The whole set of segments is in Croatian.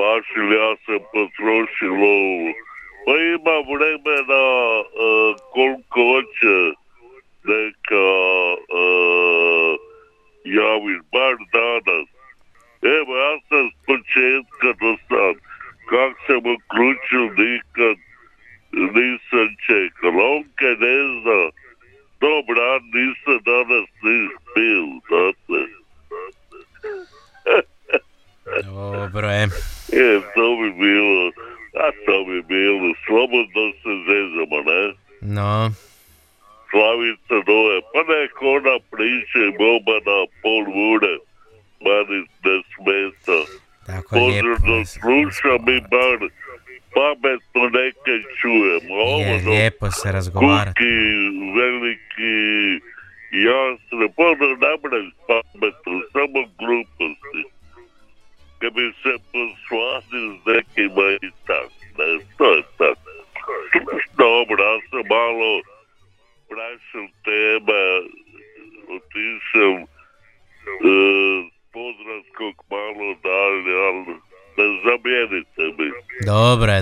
plašili, ja sam potrošio lovu. Pa imam vremena koliko hoće neka javim, bar danas. Evo, ja sam s početka do sad, kak sam uključio nikad nisam čekal. On kaj ne zna, dobra, nisam danas nis pil, znate. Dobro je. To bi bilo, slobodno se zezamo, ne? No. Slavica dole, pa nek ona priče boba na pol ure, mani ne smeta. Tako je lijepo. Pozorno slušam i bar pametno neke čujem. Lijepo se razgovarati. Kuki, veliki, jasne, pozor nabrać pametno, samo gluposti. Kad bi se posvadio s nekima i tako, ne, to je tako. Dobro, ja sam malo prašao teme, otišao Podravskog malo dalje, ali ne zamjerite mi. Dobre.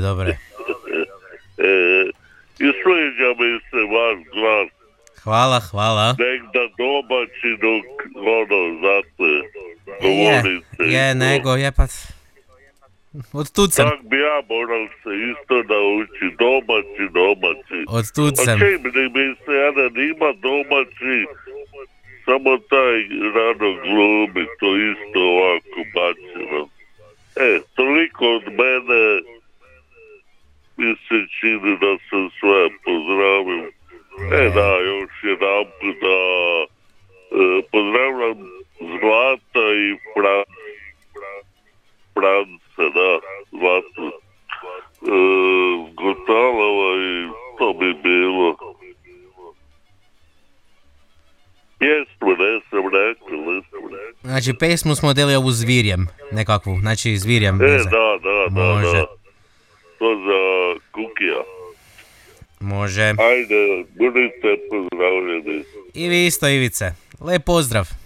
I sviđa mi se vaš glas. Hvala. Nek da domaći dok znate, govorite. Nego je pa... Odtud sam. Tak bi ja moral se isto nauči, domaći. Odtud sam. A čim mi se ja nima domaći, samo taj rano glumi, to isto ovako bačeno. Toliko od mene, mi se čini da sam sve pozdravio. Da, još jedan put da pozdravljam Zlata i Franca, da, Zlata Gotalova i to bi bilo. Pjesmu ne sam rekao. Znači, pesmu smo deli ovu s Virjem, nekakvu, znači s Virjem. Da. Može. To za Kukija. Može. Ajde, budite pozdravljeni. I vi isto, Ivice. Lep pozdrav.